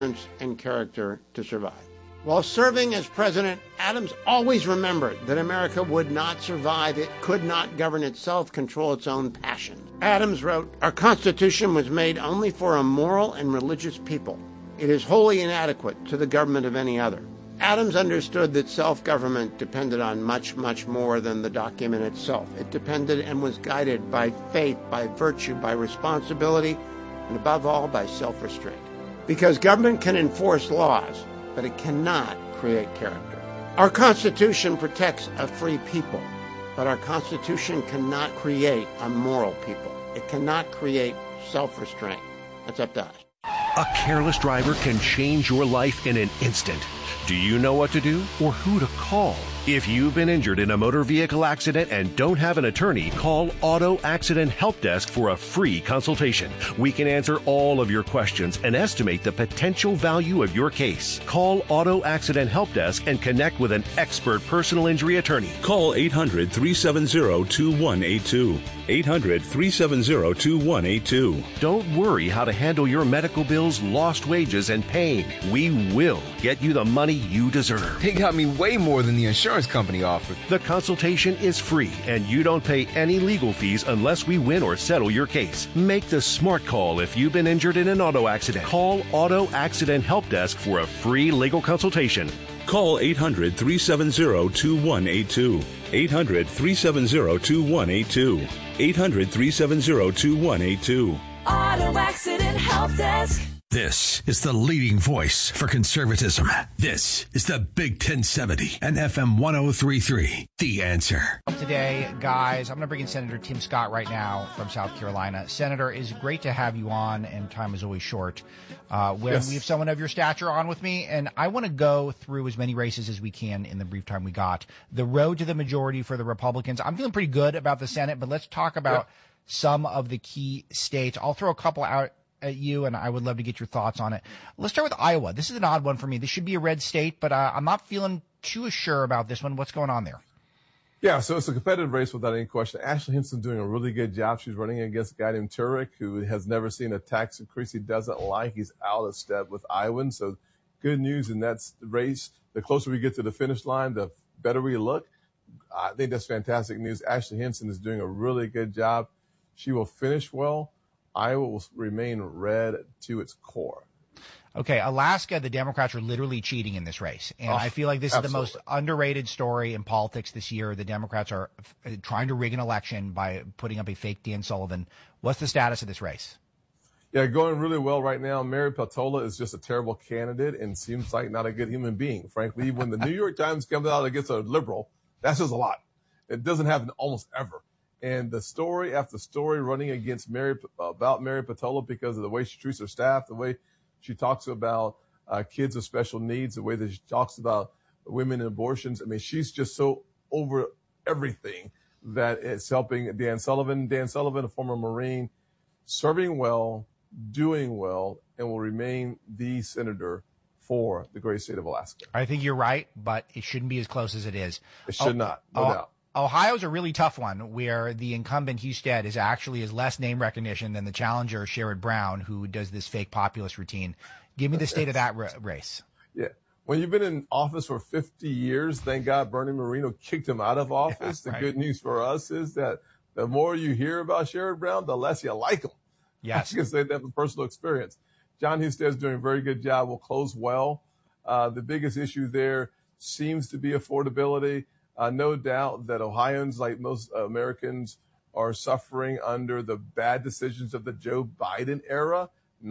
and character to survive. While serving as president, Adams always remembered that America would not survive. It could not govern itself, control its own passions. Adams wrote, "Our Constitution was made only for a moral and religious people. It is wholly inadequate to the government of any other." Adams understood that self-government depended on much, much more than the document itself. It depended and was guided by faith, by virtue, by responsibility, and above all, by self-restraint. Because government can enforce laws, but it cannot create character. Our Constitution protects a free people, but our Constitution cannot create a moral people. It cannot create self-restraint. That's up to us. A careless driver can change your life in an instant. Do you know what to do or who to call? If you've been injured in a motor vehicle accident and don't have an attorney, call Auto Accident Help Desk for a free consultation. We can answer all of your questions and estimate the potential value of your case. Call Auto Accident Help Desk and connect with an expert personal injury attorney. Call 800-370-2182. 800-370-2182. Don't worry how to handle your medical bills, lost wages, and pain. We will get you the money you deserve. They got me way more than the insurance company offered. The consultation is free, and you don't pay any legal fees unless we win or settle your case. Make the smart call if you've been injured in an auto accident. Call Auto Accident Help Desk for a free legal consultation. Call 800-370-2182. 800-370-2182. 800-370-2182. Auto Accident Help Desk. This is the leading voice for conservatism. This is the Big 1070 and FM 1033. The Answer. Today, guys, I'm going to bring in Senator Tim Scott right now from South Carolina. Senator, it's great to have you on, and time is always short. When we have someone of your stature on with me, and I want to go through as many races as we can in the brief time we got. The road to the majority for the Republicans. I'm feeling pretty good about the Senate, but let's talk about some of the key states. I'll throw a couple out at you, and I would love to get your thoughts on it. Let's start with Iowa. This is an odd one for me. This should be a red state, but I'm not feeling too sure about this one. What's going on there? Yeah, so it's a competitive race without any question. Ashley Hinson doing a really good job. She's running against a guy named Turek, who has never seen a tax increase he doesn't like. He's out of step with Iowans. So good news in that race. The closer we get to the finish line, the better we look. I think that's fantastic news. Ashley Hinson is doing a really good job. She will finish well. Iowa will remain red to its core. Okay, Alaska, the Democrats are literally cheating in this race. And I feel like this is the most underrated story in politics this year. The Democrats are trying to rig an election by putting up a fake Dan Sullivan. What's the status of this race? Yeah, going really well right now. Mary Peltola is just a terrible candidate and seems like not a good human being. Frankly, when the New York Times comes out against a liberal, that says a lot. It doesn't happen almost ever. And the story after story running against Mary Peltola because of the way she treats her staff, the way she talks about kids with special needs, the way that she talks about women and abortions. I mean, she's just so over everything that it's helping Dan Sullivan. Dan Sullivan, a former Marine, serving well, doing well, and will remain the senator for the great state of Alaska. I think you're right, but it shouldn't be as close as it is. It should not, no doubt. Ohio's a really tough one where the incumbent Husted is actually has less name recognition than the challenger Sherrod Brown, who does this fake populist routine. Give me the state of that race. Yeah. When you've been in office for 50 years, thank God Bernie Moreno kicked him out of office. The good news for us is that the more you hear about Sherrod Brown, the less you like him. Yes. I can say that from personal experience. John Husted is doing a very good job. Will close well. The biggest issue there seems to be affordability. No doubt that Ohioans, like most Americans, are suffering under the bad decisions of the Joe Biden era.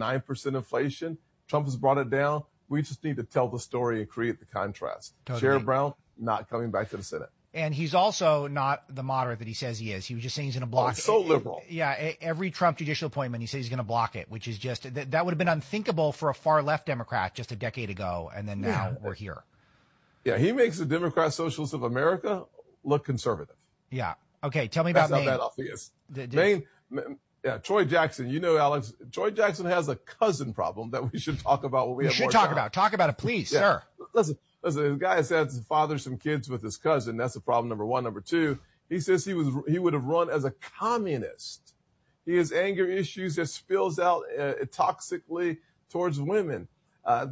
9% inflation. Trump has brought it down. We just need to tell the story and create the contrast. Totally. Sherrod Brown not coming back to the Senate. And he's also not the moderate that he says he is. He was just saying he's going to block it. So liberal. Yeah, every Trump judicial appointment, he says he's going to block it, which is just that would have been unthinkable for a far left Democrat just a decade ago, and then now we're here. Yeah, he makes the Democrat Socialists of America look conservative. Yeah. Okay, tell me about Maine. That's how bad off he is. Maine, yeah, Troy Jackson. You know, Alex, Troy Jackson has a cousin problem that we should talk about when we have more time. Talk about it, please, sir. Listen, the guy has had to father some kids with his cousin. That's the problem, number one. Number two, he says he would have run as a communist. He has anger issues that spills out toxically towards women.